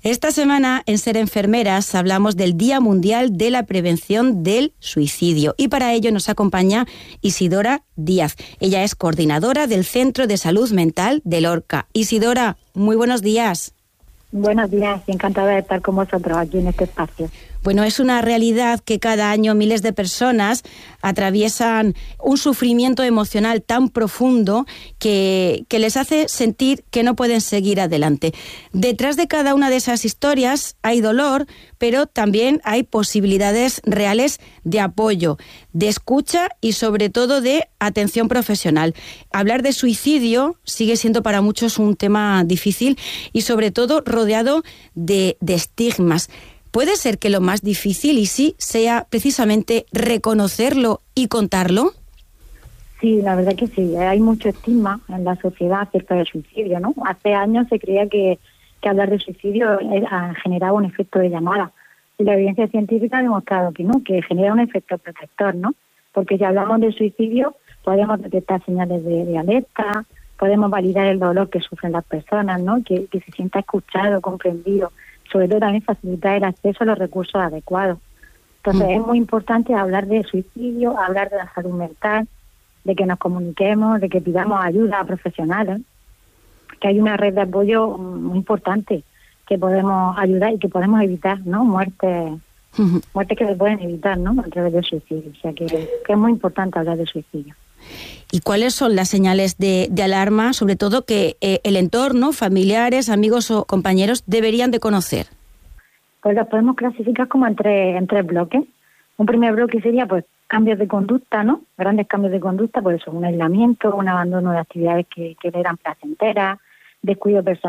Esta semana en Ser Enfermeras hablamos del Día Mundial de la Prevención del Suicidio y para ello nos acompaña Isidora Díaz. Ella es coordinadora del Centro de Salud Mental de Lorca. Isidora, muy buenos días. Buenos días y encantada de estar con vosotros aquí en este espacio. Bueno, es una realidad que cada año miles de personas atraviesan un sufrimiento emocional tan profundo que les hace sentir que no pueden seguir adelante. Detrás de cada una de esas historias hay dolor, pero también hay posibilidades reales de apoyo, de escucha y sobre todo de atención profesional. Hablar de suicidio sigue siendo para muchos un tema difícil y sobre todo rodeado de estigmas. ¿Puede ser que lo más difícil, y sí, sea precisamente reconocerlo y contarlo? Sí, la verdad que sí. Hay mucho estigma en la sociedad acerca del suicidio, ¿no? Hace años se creía que hablar de suicidio generaba un efecto de llamada. Y la evidencia científica ha demostrado que no, que genera un efecto protector, ¿no? Porque si hablamos de suicidio, podemos detectar señales de alerta, podemos validar el dolor que sufren las personas, ¿no? Que se sienta escuchado, comprendido. Sobre todo también facilitar el acceso a los recursos adecuados. Entonces es muy importante hablar de suicidio, hablar de la salud mental, de que nos comuniquemos, de que pidamos ayuda a profesionales, que hay una red de apoyo muy importante que podemos ayudar y que podemos evitar, ¿no? Muertes que se pueden evitar, ¿no? A través del suicidio. O sea que es muy importante hablar de suicidio. ¿Y cuáles son las señales de alarma, sobre todo que el entorno, familiares, amigos o compañeros deberían de conocer? Pues las podemos clasificar como en tres bloques. Un primer bloque sería pues cambios de conducta, ¿no? Grandes cambios de conducta, pues eso, un aislamiento, un abandono de actividades que le eran placenteras, descuido personal.